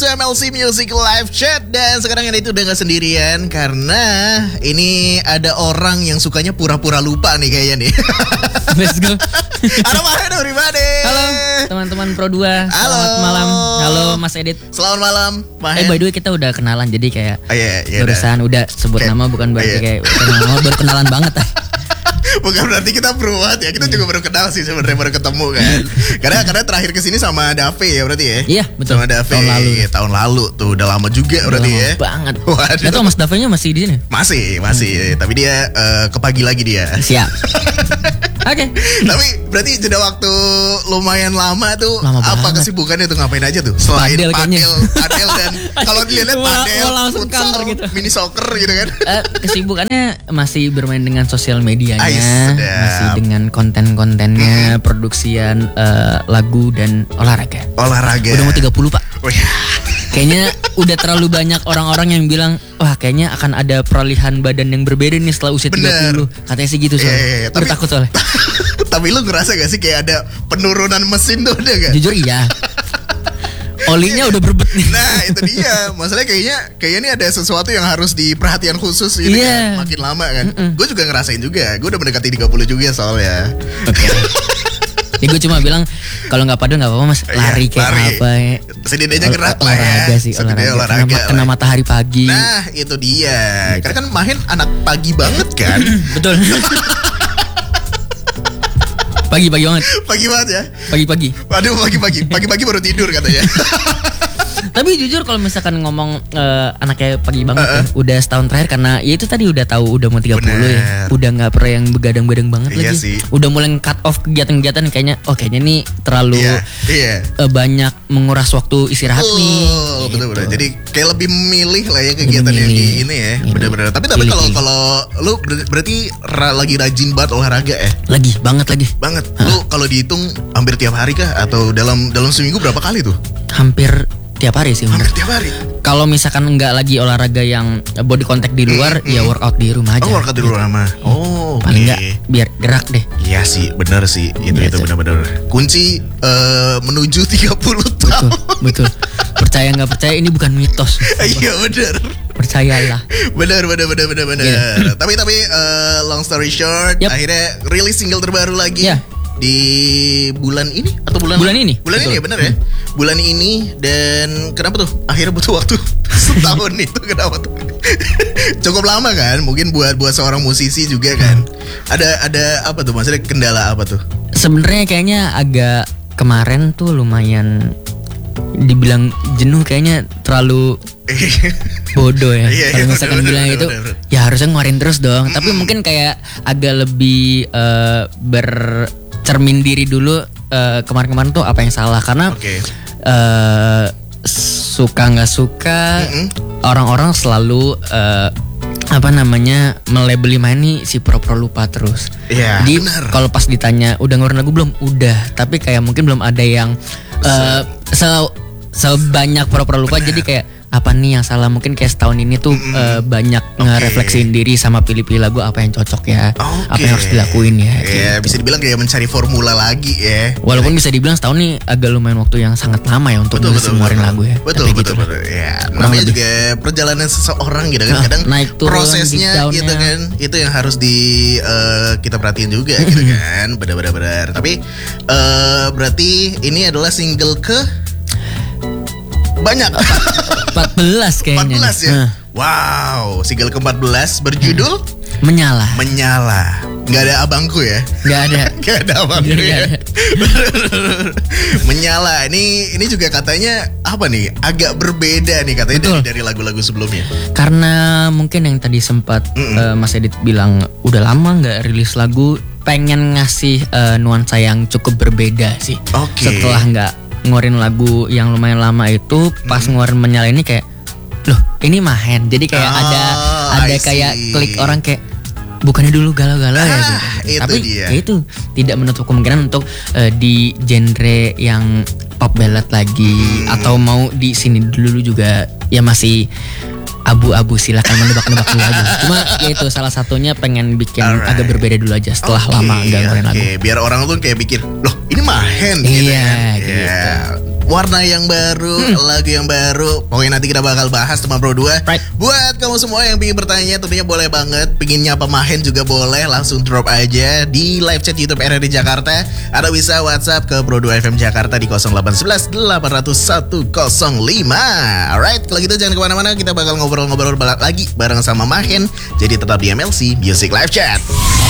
to MLC Music Live Chat. Dan sekarang ini itu udah gak sendirian, karena ini ada orang yang sukanya pura-pura lupa nih kayaknya nih. Let's go. Halo Mahen, everybody. Halo teman-teman Pro 2. Halo. Selamat malam. Halo Mas Edit. Selamat malam Mahen. By the way kita udah kenalan, jadi kayak iya, barusan udah sebut nama, bukan berarti kayak nama, baru kenalan banget. Bukan berarti kita beruat ya, kita juga baru kenal sih sebenarnya, baru ketemu kan. Karena terakhir kesini sama Dave ya berarti ya. Iya betul. Sama Dave tahun lalu tuh, udah lama juga udah berarti lama ya. Banget. Waduh. Gak tau Mas Dave-nya masih di sini? Masih. Tapi dia ke pagi lagi dia. Siap. Oke. Tapi berarti jeda waktu lumayan lama tuh. Lama apa banget. kesibukannya tuh, ngapain aja tuh? Selain padel dan kalau dilihat padel, langsung futsal, counter gitu. mini soccer gitu kan. Kesibukannya masih bermain dengan sosial medianya, sedap. masih dengan konten-kontennya, produksian lagu dan olahraga. Udah mau 30 Pak. Oh ya. Kayaknya udah terlalu banyak orang-orang yang bilang, wah kayaknya akan ada peralihan badan yang berbeda nih setelah usia 30. Katanya sih gitu soalnya. Tapi takut soalnya. Tapi lu ngerasa gak sih kayak ada penurunan mesin tuh, udah gak? Jujur iya. Olinya udah berebut nih. Nah itu dia. Masalahnya kayaknya ini ada sesuatu yang harus diperhatian khusus gitu kan. Makin lama kan. Gue juga ngerasain juga. Gue udah mendekati 30 juga soalnya. Oke. Ya gue cuma bilang kalau nggak padel nggak apa-apa Mas, lari kayak apa ya. Setidaknya gerak lah ya. Olahraga sih, olahraga. Kena matahari pagi. Nah itu dia gitu. Karena kan Mahen anak pagi banget kan. Betul. Pagi banget. Pagi banget ya. Pagi. Waduh pagi baru tidur katanya. Tapi jujur kalau misalkan ngomong anaknya pagi banget ya, udah setahun terakhir, karena ya itu tadi udah tahu udah mau 30 ya. Udah gak pernah yang begadang-begadang banget lagi sih. Udah mulai cut off kegiatan-kegiatan kayaknya. Oh kayaknya nih terlalu banyak menguras waktu istirahat nih. Betul. Jadi kayak lebih memilih lah ya kegiatan lebih yang di ini ya. Bener-bener. Tapi kalau lu berarti lagi rajin banget olahraga ya? Lagi banget. Lu kalau dihitung hampir tiap hari kah? Atau dalam seminggu berapa kali tuh? Hampir tiap hari sih. Hampir tiap hari. Kalau misalkan nggak lagi olahraga yang body contact di luar, ya workout di rumah aja. Oh, workout di rumah. Oh, paling nggak biar gerak deh. Iya sih, benar sih. Itu benar-benar kunci menuju 30 tahun. Betul. Percaya nggak percaya, ini bukan mitos. Iya benar. Percayalah. Benar. Yeah. Tapi long story short, akhirnya rilis single terbaru lagi. Yeah. Di bulan ini atau bulan ini? Bulan ini ya, benar ya. Bulan ini. Dan kenapa tuh akhirnya butuh waktu setahun itu, kenapa tuh? Cukup lama kan, mungkin buat seorang musisi juga kan. Ada apa tuh, maksudnya kendala apa tuh? Sebenarnya kayaknya agak kemarin tuh lumayan dibilang jenuh, kayaknya terlalu bodoh ya. Kalau misalkan bilang itu ya harusnya ngeluarin terus dong. Tapi mungkin kayak agak lebih cermin diri dulu kemarin-kemarin tuh apa yang salah, karena suka nggak suka orang-orang selalu melabeli Mahen nih si pro lupa terus. Jadi kalau pas ditanya udah ngeluarin lagu belum, udah, tapi kayak mungkin belum ada yang sebanyak pro lupa. Jadi kayak apa nih yang salah, mungkin kayak setahun ini tuh banyak ngerefleksiin diri sama pilih-pilih lagu apa yang cocok ya, apa yang harus dilakuin ya. Gitu. Bisa dibilang kayak mencari formula lagi ya. Walaupun bisa dibilang setahun nih agak lumayan waktu yang sangat lama ya untuk ngeluarin lagu ya. Betul. Ya, namanya juga perjalanan seseorang gitu kan. Kadang naik turun, prosesnya gitu kan, itu yang harus kita perhatiin juga gitu kan. Benar. Tapi berarti ini adalah single ke banyak 14 kayaknya. 14 ya. Wow, single ke-14 berjudul Menyala. Gak ada abangku ya? Gak ada abangku ya. Menyala. Ini juga katanya apa nih? Agak berbeda nih katanya dari lagu-lagu sebelumnya. Karena mungkin yang tadi sempat Mas Edit bilang udah lama gak rilis lagu, pengen ngasih nuansa yang cukup berbeda sih. Setelah gak ngeluarin lagu yang lumayan lama itu, pas ngeluarin Menyala ini kayak, loh ini Mahen. Jadi kayak ada kayak klik orang kayak, bukannya dulu galau-galau ya gitu. Tapi ya itu tidak menutup kemungkinan untuk di genre yang pop ballad lagi, atau mau di sini dulu juga ya masih abu-abu, silakan menebak-nebak dulu aja. Cuma ya itu salah satunya pengen bikin agak berbeda dulu aja setelah lama nggak ngeluarin lagu. Biar orang tuh kayak pikir, loh ini Mahen gitu kan. Gitu. warna yang baru, lagu yang baru. Pokoknya nanti kita bakal bahas teman Pro 2. Right. Buat kamu semua yang ingin bertanya tentunya boleh banget. Pengen nyapa Mahen juga boleh, langsung drop aja di live chat YouTube RRI Jakarta. Atau bisa WhatsApp ke Pro 2 FM Jakarta di 0811 800 105. Alright, kalau gitu jangan kemana-mana, kita bakal ngobrol-ngobrol lagi bareng sama Mahen. Jadi tetap di MLC Music Live Chat.